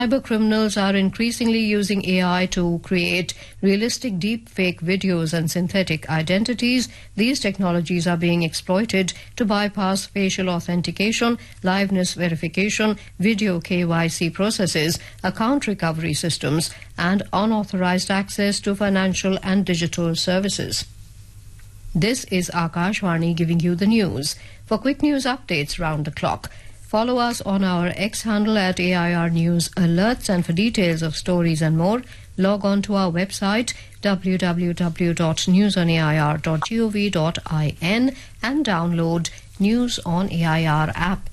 Cyber criminals are increasingly using AI to create realistic deepfake videos and synthetic identities. These technologies are being exploited to bypass facial authentication, liveness verification, video KYC processes, account recovery systems, and unauthorized access to financial and digital services. This is Akashvani giving you the news. For quick news updates round the clock, follow us on our X handle at AIR News Alerts, and for details of stories and more, log on to our website www.newsonair.gov.in and download News on AIR app.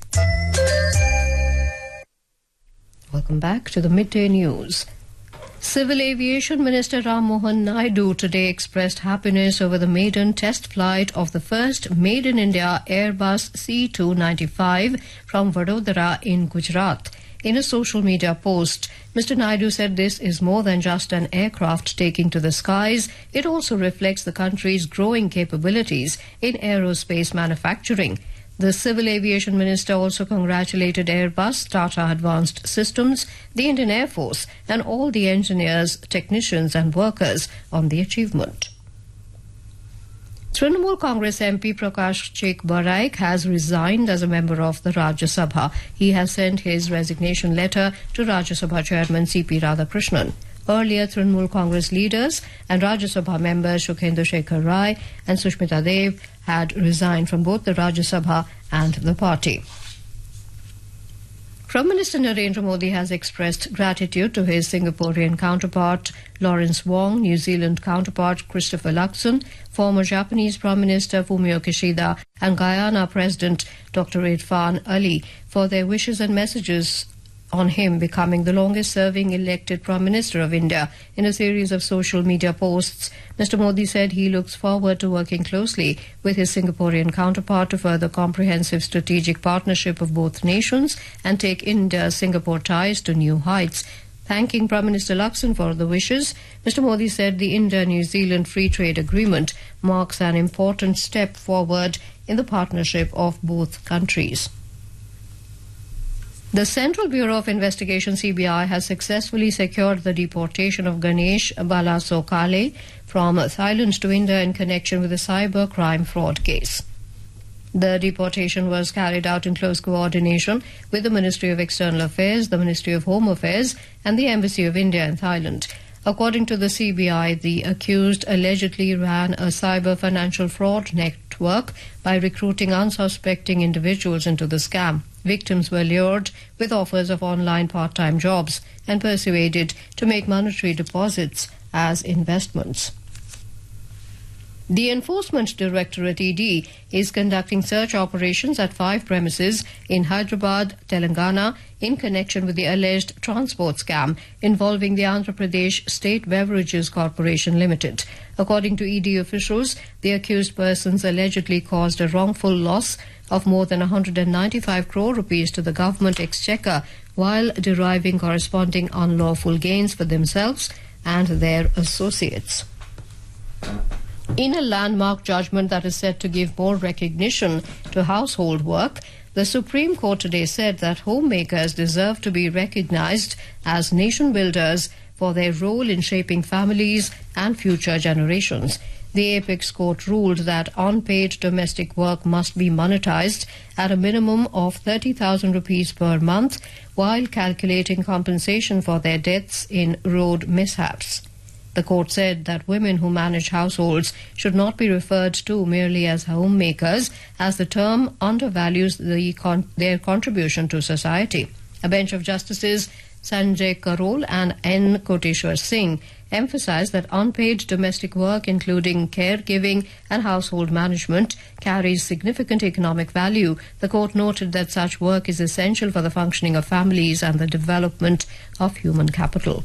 Welcome back to the midday news. Civil Aviation Minister Ram Mohan Naidu today expressed happiness over the maiden test flight of the first made-in-India Airbus C295 from Vadodara in Gujarat. In a social media post, Mr. Naidu said this is more than just an aircraft taking to the skies. It also reflects the country's growing capabilities in aerospace manufacturing. The Civil Aviation Minister also congratulated Airbus, Tata Advanced Systems, the Indian Air Force, and all the engineers, technicians, and workers on the achievement. Trinamool Congress MP Prakash Chek Baraik has resigned as a member of the Rajya Sabha. He has sent his resignation letter to Rajya Sabha Chairman C.P. Radhakrishnan. Earlier, Trinamool Congress leaders and Rajya Sabha members Shukhendra Shekhar Rai and Sushmita Dev had resigned from both the Rajya Sabha and the party. Prime Minister Narendra Modi has expressed gratitude to his Singaporean counterpart Lawrence Wong, New Zealand counterpart Christopher Luxon, former Japanese Prime Minister Fumio Kishida, and Guyana President Dr. Irfan Ali for their wishes and messages on him becoming the longest-serving elected Prime Minister of India. In a series of social media posts, Mr. Modi said he looks forward to working closely with his Singaporean counterpart to further comprehensive strategic partnership of both nations and take India-Singapore ties to new heights. Thanking Prime Minister Luxon for the wishes, Mr. Modi said the India-New Zealand Free Trade Agreement marks an important step forward in the partnership of both countries. The Central Bureau of Investigation (CBI) has successfully secured the deportation of Ganesh Balasokale from Thailand to India in connection with a cyber crime fraud case. The deportation was carried out in close coordination with the Ministry of External Affairs, the Ministry of Home Affairs, and the Embassy of India in Thailand. According to the CBI, the accused allegedly ran a cyber financial fraud network by recruiting unsuspecting individuals into the scam. Victims were lured with offers of online part-time jobs and persuaded to make monetary deposits as investments. The Enforcement Directorate ED is conducting search operations at 5 premises in Hyderabad, Telangana, in connection with the alleged transport scam involving the Andhra Pradesh State Beverages Corporation Limited. According to ED officials, the accused persons allegedly caused a wrongful loss of more than 195 crore rupees to the government exchequer while deriving corresponding unlawful gains for themselves and their associates. In a landmark judgment that is set to give more recognition to household work, the Supreme Court today said that homemakers deserve to be recognized as nation builders for their role in shaping families and future generations. The Apex Court ruled that unpaid domestic work must be monetized at a minimum of 30,000 rupees per month while calculating compensation for their deaths in road mishaps. The court said that women who manage households should not be referred to merely as homemakers, as the term undervalues their contribution to society. A bench of Justices Sanjay Karol and N. Koteshwar Singh emphasized that unpaid domestic work, including caregiving and household management, carries significant economic value. The court noted that such work is essential for the functioning of families and the development of human capital.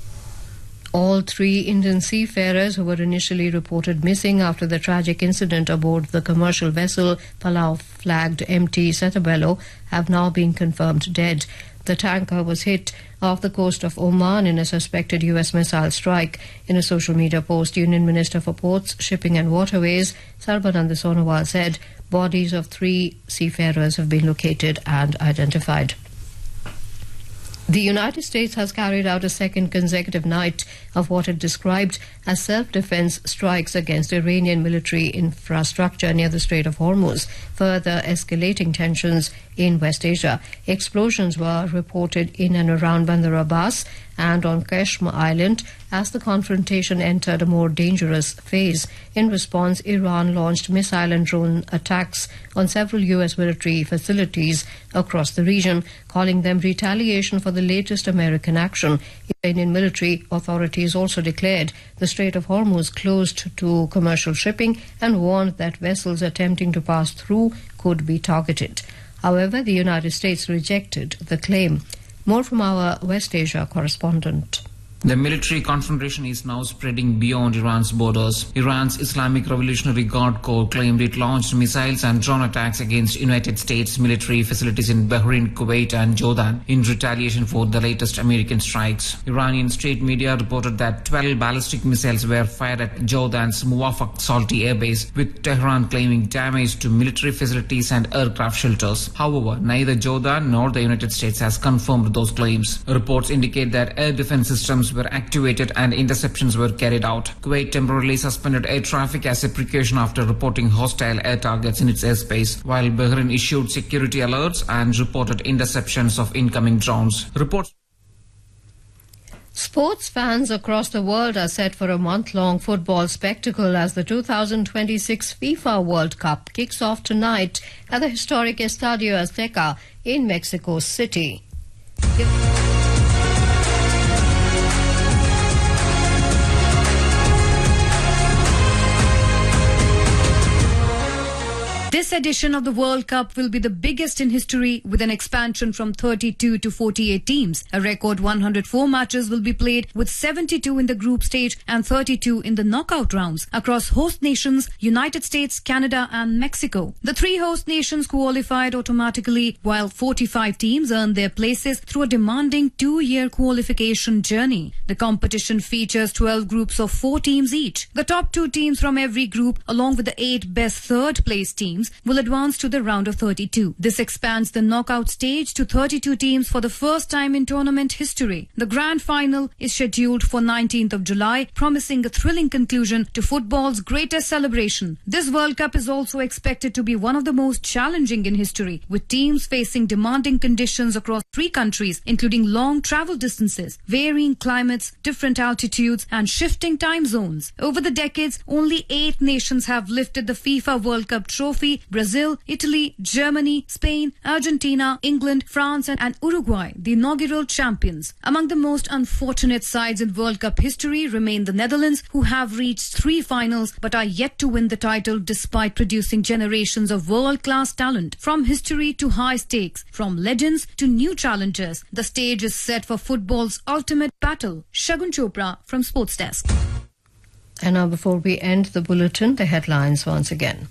All 3 Indian seafarers who were initially reported missing after the tragic incident aboard the commercial vessel Palau-flagged MT Setabelo have now been confirmed dead. The tanker was hit off the coast of Oman in a suspected U.S. missile strike. In a social media post, Union Minister for Ports, Shipping and Waterways, Sarbananda Sonowal, said bodies of 3 seafarers have been located and identified. The United States has carried out a second consecutive night of what it described as self-defense strikes against Iranian military infrastructure near the Strait of Hormuz, further escalating tensions in West Asia. Explosions were reported in and around Bandar Abbas and on Kashmir Island as the confrontation entered a more dangerous phase. In response, Iran launched missile and drone attacks on several U.S. military facilities across the region, calling them retaliation for the latest American action. Iranian military authorities also declared the Strait of Hormuz closed to commercial shipping and warned that vessels attempting to pass through could be targeted. However, the United States rejected the claim. More from our West Asia correspondent. The military confrontation is now spreading beyond Iran's borders. Iran's Islamic Revolutionary Guard Corps claimed it launched missiles and drone attacks against United States military facilities in Bahrain, Kuwait and Jordan in retaliation for the latest American strikes. Iranian state media reported that 12 ballistic missiles were fired at Jordan's Muwafaq Salti airbase, with Tehran claiming damage to military facilities and aircraft shelters. However, neither Jordan nor the United States has confirmed those claims. Reports indicate that air defense systems were activated and interceptions were carried out. Kuwait temporarily suspended air traffic as a precaution after reporting hostile air targets in its airspace, while Bahrain issued security alerts and reported interceptions of incoming drones. Sports fans across the world are set for a month-long football spectacle as the 2026 FIFA World Cup kicks off tonight at the historic Estadio Azteca in Mexico City. This edition of the World Cup will be the biggest in history, with an expansion from 32 to 48 teams. A record 104 matches will be played, with 72 in the group stage and 32 in the knockout rounds across host nations United States, Canada and Mexico. The three host nations qualified automatically, while 45 teams earned their places through a demanding 2-year qualification journey. The competition features 12 groups of 4 teams each. The top 2 teams from every group, along with the 8 best third-place teams, will advance to the round of 32. This expands the knockout stage to 32 teams for the first time in tournament history. The grand final is scheduled for 19th of July, promising a thrilling conclusion to football's greatest celebration. This World Cup is also expected to be one of the most challenging in history, with teams facing demanding conditions across 3 countries, including long travel distances, varying climates, different altitudes and shifting time zones. Over the decades, only 8 nations have lifted the FIFA World Cup trophy: Brazil, Italy, Germany, Spain, Argentina, England, France and Uruguay, the inaugural champions. Among the most unfortunate sides in World Cup history remain the Netherlands, who have reached 3 finals but are yet to win the title despite producing generations of world-class talent. From history to high stakes, from legends to new challengers, the stage is set for football's ultimate battle. Shagun Chopra from Sports Desk. And now, before we end the bulletin, the headlines once again.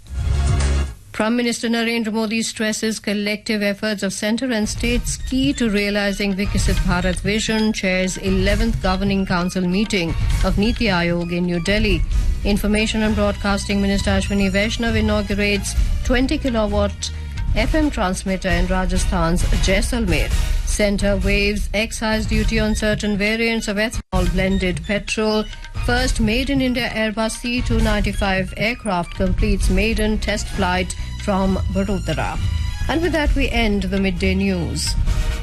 Prime Minister Narendra Modi stresses collective efforts of centre and states key to realising Viksit Bharat vision, chairs 11th Governing Council meeting of Niti Aayog in New Delhi. Information and Broadcasting Minister Ashwini Vaishnav inaugurates 20 kilowatt FM transmitter in Rajasthan's Jaisalmer. Centre waives excise duty on certain variants of ethanol blended petrol. First made in India Airbus C295 aircraft completes maiden test flight from Vadodara. And with that, we end the midday news.